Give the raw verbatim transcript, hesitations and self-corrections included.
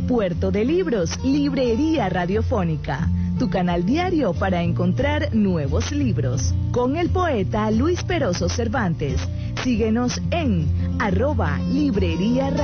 Puerto de Libros, Librería Radiofónica, tu canal diario para encontrar nuevos libros. Con el poeta Luis Peroso Cervantes. Síguenos en arroba librería radio.